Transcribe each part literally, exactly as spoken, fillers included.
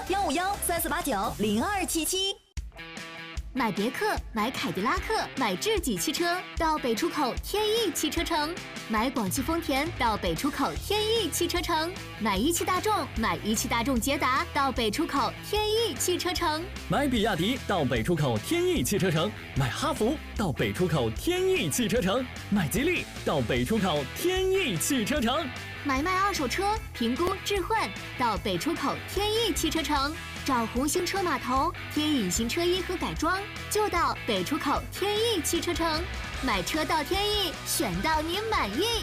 幺五幺三四八九零二七七。 买别克、买凯迪拉克、买智己汽车到北出口天翼汽车城，买广汽丰田到北出口天翼汽车城，买一汽大众、买一汽大众捷达到北出口天翼汽车城， 买比亚迪到北出口天翼汽车城，买哈弗到北出口天翼汽车城，买吉利到北出口天翼汽车城， 买卖二手车评估置换到北出口天翼汽车城。找红星车码头贴隐形车衣和改装，就到北出口天翼汽车城。买车到天翼，选到您满意。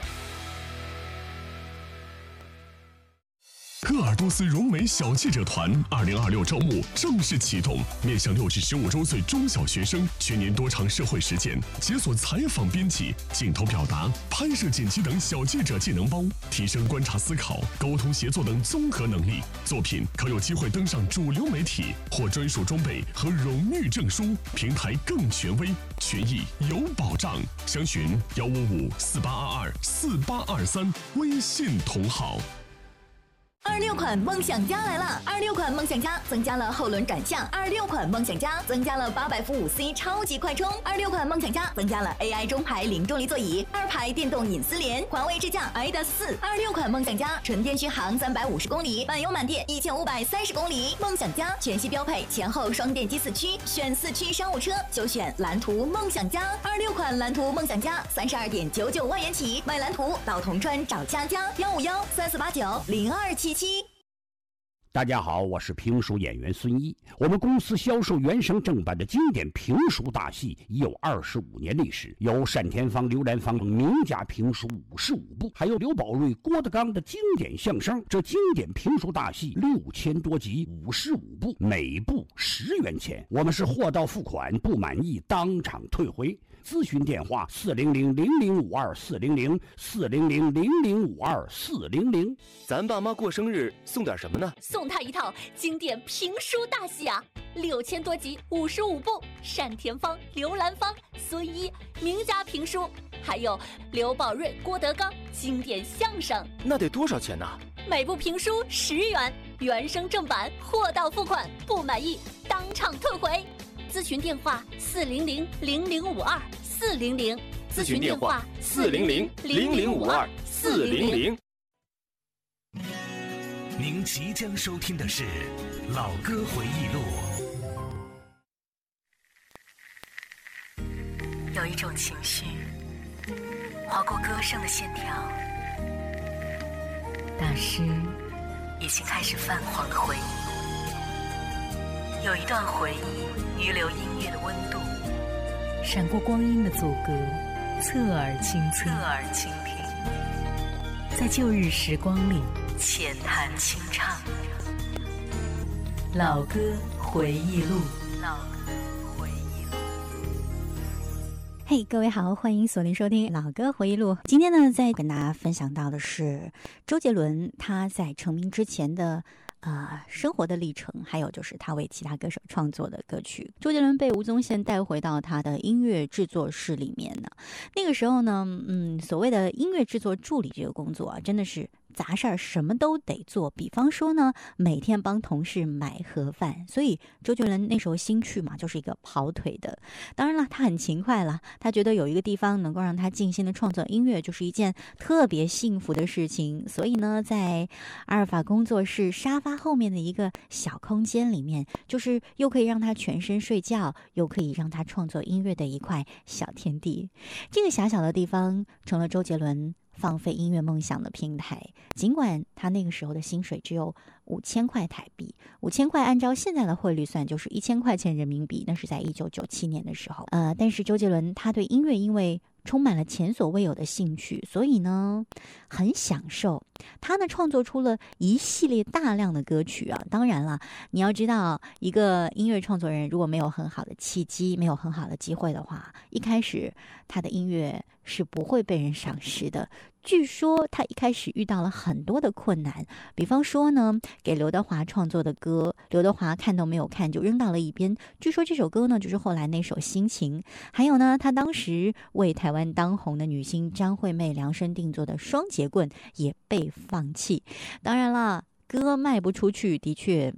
鄂尔多斯荣美小记者团二零二六招募正式启动，面向六至十五周岁中小学生，全年多场社会实践，解锁采访编辑、镜头表达、拍摄剪辑等小记者技能包，提升观察思考、沟通协作等综合能力。作品可有机会登上主流媒体，获专属装备和荣誉证书，平台更权威，权益有保障。详询幺五五四八二二四八二三，微信同号。 二六款梦想家来了！二六款梦想家增加了后轮转向，二六款梦想家增加了八百伏五 C 超级快充，二六款梦想家增加了 A I 中排零重力座椅，二排电动隐私联，环卫智驾 I D A S 四。二六款梦想家纯电续航三百五十公里，满油满电一千五百三十公里。梦想家全系标配前后双电机四驱，选四驱商务车就选蓝图梦想家。二六款蓝图梦想家三十二点九九万元起，买蓝图到铜川找佳佳，幺五幺三四八九零二七七。 大家好，我是评书演员孙一。我们公司销售原声正版的经典评书大戏已有二十五年历史，有单田芳、刘兰芳等名家评书五十五部，还有刘宝瑞、郭德纲的经典相声。这经典评书大戏六千多集，五十五部，每部十元钱。我们是货到付款，不满意当场退回。咨询电话四零零零零五二四零零四零零零零五二四零零。 咱爸妈过生日送点什么呢？ 送他一套经典评书大戏啊，六千多集，五十五部，单田芳、刘兰芳、孙一名家评书，还有刘宝瑞、郭德纲经典相声。 那得多少钱呢？ 每部评书十元，原声正版，货到付款，不满意当场退回。咨询电话四零零零零五二四零零， 咨询电话四零零零零五二四零零。 您即将收听的是《老歌回忆录》。 有一种情绪划过歌声的线条，大师已经开始泛黄的回忆。有一段回忆预留音乐的温度，闪过光阴的阻隔，侧耳倾听，侧耳倾听，在旧日时光里浅谈清唱。老歌回忆录，老歌回忆录。 嘿、hey, 各位好，欢迎锁定收听老歌回忆录。今天呢，在跟大家分享到的是周杰伦他在成名之前的呃，生活的历程，还有就是他为其他歌手创作的歌曲。周杰伦被吴宗宪带回到他的音乐制作室里面呢，那个时候呢，嗯，所谓的音乐制作助理这个工作啊，真的是杂事儿什么都得做。比方说呢，每天帮同事买盒饭，所以周杰伦那时候兴趣嘛，就是一个跑腿的。当然了，他很勤快了，他觉得有一个地方能够让他静心的创作音乐，就是一件特别幸福的事情。所以呢，在阿尔法工作室沙发后面的一个小空间里面，就是又可以让他全身睡觉，又可以让他创作音乐的一块小天地。这个小小的地方成了周杰伦放飞音乐梦想的平台。尽管他那个时候的薪水只有五千块台币，五千块按照现在的汇率算就是一千块钱人民币，那是在一九九七年的时候。呃，但是周杰伦他对音乐因为充满了前所未有的兴趣，所以呢很享受。他呢创作出了一系列大量的歌曲啊。当然了，你要知道，一个音乐创作人如果没有很好的契机，没有很好的机会的话，一开始他的音乐是不会被人赏识的。据说他一开始遇到了很多的困难，比方说呢，给刘德华创作的歌，刘德华看都没有看就扔到了一边。据说这首歌呢，就是后来那首《心情》。还有呢，他当时为台湾当红的女星张惠妹量身定做的《双截棍》也被放弃。当然了，歌卖不出去，的确